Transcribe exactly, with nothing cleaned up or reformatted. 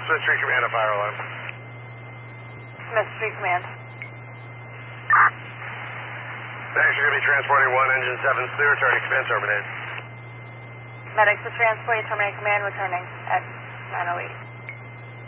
Smith Street Command, a fire alarm. Smith Street Command. Thanks, you're going to be transporting one, engine seven's clear, returning command, terminate. Medics to transport, terminate command, returning at nine oh eight.